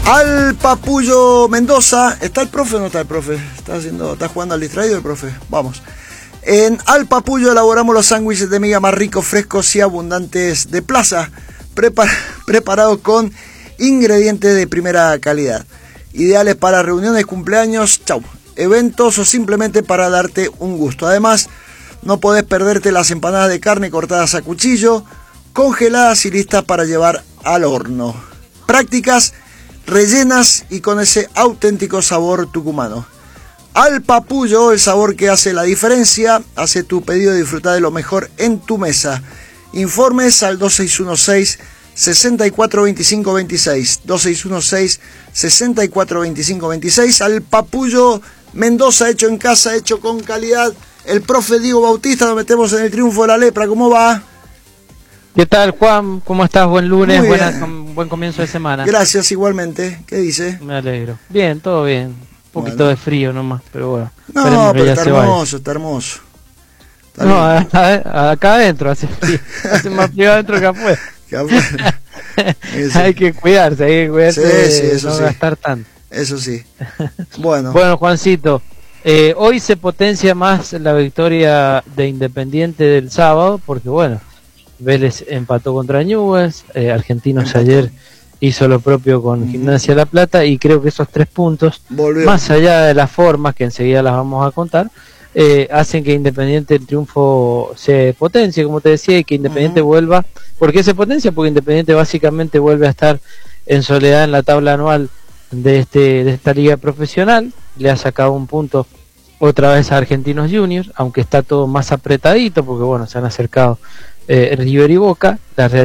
Al Papullo Mendoza. ¿Está el profe o no está el profe? ¿Está jugando al distraído el profe? Vamos. En Al Papullo elaboramos los sándwiches de miga más ricos, frescos y abundantes de plaza, preparados con ingredientes de primera calidad, ideales para reuniones, cumpleaños, eventos o simplemente para darte un gusto. Además, no podés perderte las empanadas de carne cortadas a cuchillo, congeladas y listas para llevar al horno. Prácticas, rellenas y con ese auténtico sabor tucumano. Al Papullo, el sabor que hace la diferencia. Hace tu pedido y disfruta de lo mejor en tu mesa. Informes al 2616-642526. 2616-642526. Al Papullo Mendoza, hecho en casa, hecho con calidad. El profe Diego Bautista, nos metemos en el triunfo de la lepra. ¿Cómo va? ¿Qué tal, Juan? ¿Cómo estás? Buen lunes, buen comienzo de semana. Gracias, igualmente. ¿Qué dice? Me alegro. Bien, todo bien. Un poquito de frío nomás, pero bueno. No, pero está hermoso, está hermoso. No, acá adentro hace frío. Hace más frío adentro que afuera. Hay que cuidarse, sí, eso no sí. gastar tanto. Eso sí. Bueno, Juancito, hoy se potencia más la victoria de Independiente del sábado, porque bueno, Vélez empató contra Newell's, Argentinos ayer hizo lo propio con Gimnasia La Plata, y creo que esos 3 puntos, más allá de las formas, que enseguida las vamos a contar, hacen que Independiente, el triunfo se potencie, como te decía, y que Independiente vuelva. ¿Por qué se potencia? Porque Independiente básicamente vuelve a estar en soledad en la tabla anual de esta liga profesional. Le ha sacado un punto otra vez a Argentinos Juniors, aunque está todo más apretadito, porque bueno, se han acercado River y Boca. La